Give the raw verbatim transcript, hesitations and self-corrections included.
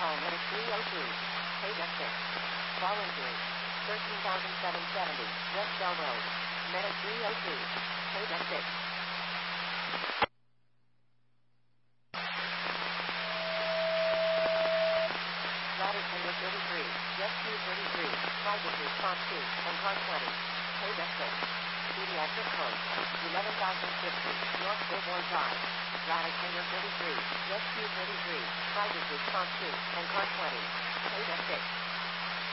call minute three oh two. Page at six. Volunteers. thirteen thousand seven hundred seventy. West Bell Road. Minute three oh two. Page at six. Ladder Taylor thirty-three. Jet Q thirty-three. Private Response two. And Car twenty. Page at six. Pediatric Code. eleven thousand fifty. North Billboard Drive. Ladder Taylor thirty-three. Jet Q thirty-three. Private Response two. And Car twenty. Page at six.